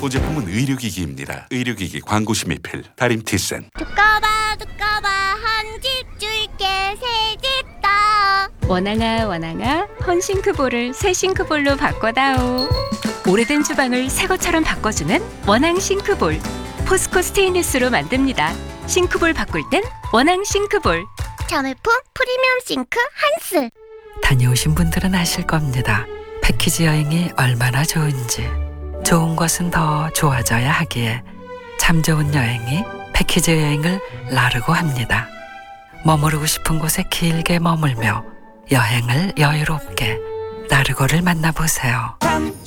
소제품은 의료기기입니다. 의료기기 광고시 미필 다림티센. 두꺼봐 한 집 줄게 새 집 다. 원앙아 원앙아 헌싱크볼을 새 싱크볼로 바꿔다오. 오래된 주방을 새 것처럼 바꿔주는 원앙 싱크볼. 포스코 스테인리스로 만듭니다. 싱크볼 바꿀 땐 원앙 싱크볼. 자매품 프리미엄 싱크 한스. 다녀오신 분들은 아실 겁니다. 패키지 여행이 얼마나 좋은지. 좋은 것은 더 좋아져야 하기에 참 좋은 여행이 패키지 여행을 나르고 합니다. 머무르고 싶은 곳에 길게 머물며 여행을 여유롭게 나르고를 만나보세요.